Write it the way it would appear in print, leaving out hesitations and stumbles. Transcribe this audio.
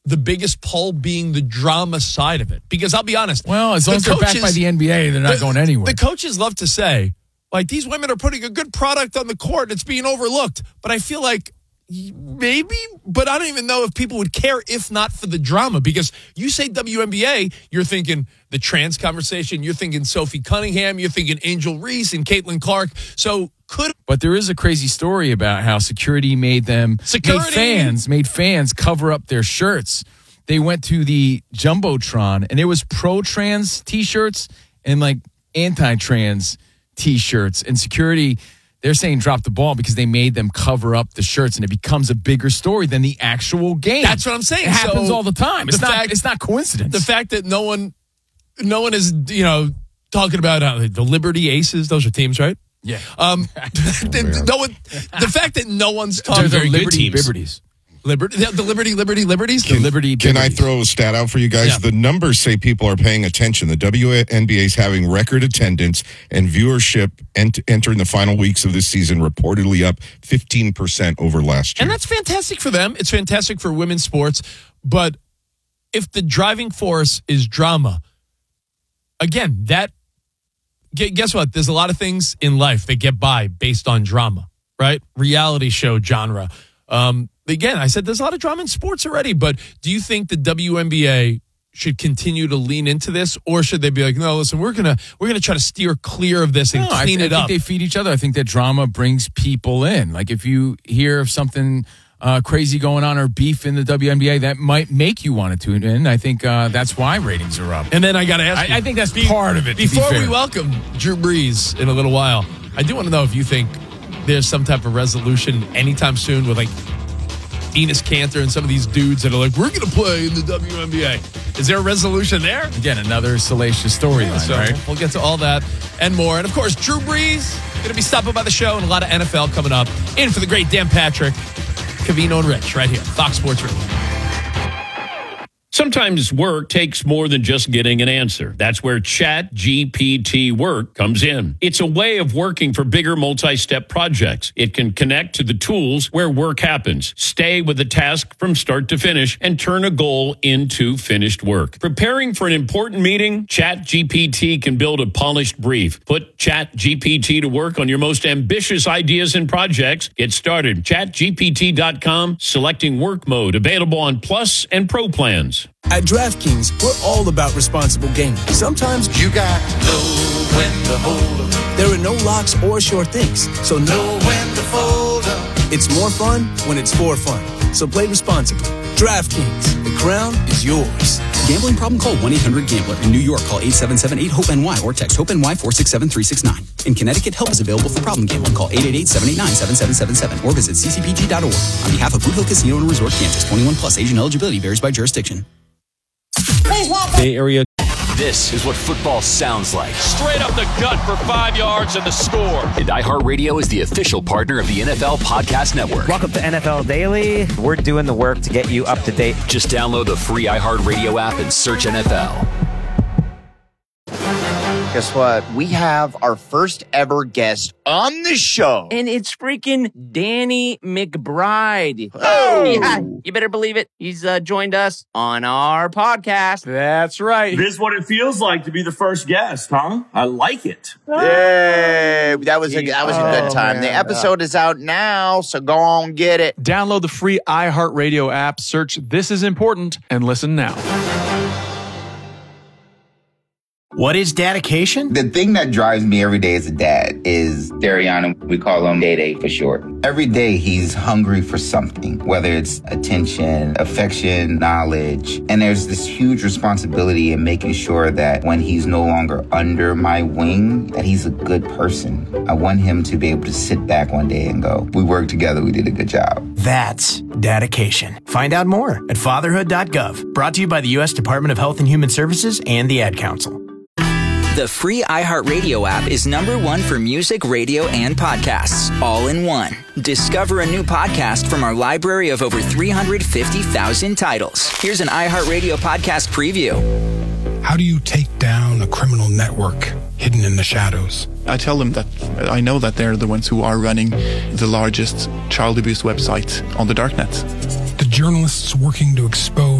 the biggest pull being the drama side of it. Because I'll be honest. Well, as long as they're backed by the NBA, they're not going anywhere. The coaches love to say, like, these women are putting a good product on the court and it's being overlooked. But I feel like maybe, but I don't even know if people would care if not for the drama. Because you say WNBA, you're thinking the trans conversation, you're thinking Sophie Cunningham, you're thinking Angel Reese and Caitlin Clark. But there is a crazy story about how security made fans cover up their shirts. They went to the Jumbotron and there was pro-trans T-shirts and like anti-trans T-shirts, and security, they're saying drop the ball because they made them cover up the shirts, and it becomes a bigger story than the actual game. That's what I'm saying. It happens all the time. It's not coincidence. The fact that no one is, talking about the Liberty Aces, those are teams, right? Yeah. The fact that no one's talking very good Liberty teams. Liberties. Liberties? Can I throw a stat out for you guys? Yeah. The numbers say people are paying attention. The WNBA is having record attendance and viewership entering the final weeks of this season, reportedly up 15% over last year. And that's fantastic for them. It's fantastic for women's sports. But if the driving force is drama, again, guess what? There's a lot of things in life that get by based on drama, right? Reality show genre. Again, I said there's a lot of drama in sports already, but do you think the WNBA should continue to lean into this, or should they be like, no, listen, we're gonna try to steer clear of this and clean it up? I think they feed each other. I think that drama brings people in. Like if you hear of something crazy going on or beef in the WNBA, that might make you want to tune in. I think that's why ratings are up. And then I got to ask you, I think that's part of it. Before we welcome Drew Brees in a little while, I do want to know if you think there's some type of resolution anytime soon with like Enes Kanter and some of these dudes that are like, we're going to play in the WNBA. Is there a resolution there? Again, another salacious storyline, right? We'll get to all that and more. And, of course, Drew Brees going to be stopping by the show and a lot of NFL coming up. In for the great Dan Patrick, Covino and Rich right here, Fox Sports Radio. Sometimes work takes more than just getting an answer. That's where ChatGPT Work comes in. It's a way of working for bigger multi-step projects. It can connect to the tools where work happens, stay with a task from start to finish, and turn a goal into finished work. Preparing for an important meeting? ChatGPT can build a polished brief. Put ChatGPT to work on your most ambitious ideas and projects. Get started. ChatGPT.com, selecting work mode, available on Plus and Pro plans. At DraftKings, we're all about responsible gaming. Sometimes you got to know when to hold up. There are no locks or sure things, so know when to fold up. It's more fun when it's for fun. So play responsibly. DraftKings, the crown is yours. Gambling problem? Call 1-800-GAMBLER. In New York, call 877-8-HOPE-NY or text HOPE-NY 467-369. In Connecticut, help is available for problem gambling. Call 888-789-7777 or visit ccpg.org. On behalf of Boot Hill Casino and Resort, Kansas, 21 plus. Age and eligibility varies by jurisdiction. Bay Area. This is what football sounds like. Straight up the gut for 5 yards and the score. And iHeartRadio is the official partner of the NFL Podcast Network. Welcome to NFL Daily. We're doing the work to get you up to date. Just download the free iHeartRadio app and search NFL. Guess what? We have our first ever guest on the show. And it's freaking Danny McBride. Oh! Yeah, you better believe it. He's joined us on our podcast. That's right. This is what it feels like to be the first guest, huh? I like it. Yay! That was a good time. Man. The episode is out now, so go on get it. Download the free iHeartRadio app, search This Is Important, and listen now. What is dedication? The thing that drives me every day as a dad is Dariana. We call him Day for short. Every day he's hungry for something, whether it's attention, affection, knowledge. And there's this huge responsibility in making sure that when he's no longer under my wing, that he's a good person. I want him to be able to sit back one day and go, we worked together, we did a good job. That's dedication. Find out more at fatherhood.gov. Brought to you by the U.S. Department of Health and Human Services and the Ad Council. The free iHeartRadio app is #1 for music, radio, and podcasts, all in one. Discover a new podcast from our library of over 350,000 titles. Here's an iHeartRadio podcast preview. How do you take down a criminal network hidden in the shadows? I tell them that I know that they're the ones who are running the largest child abuse website on the darknet. The journalists working to expose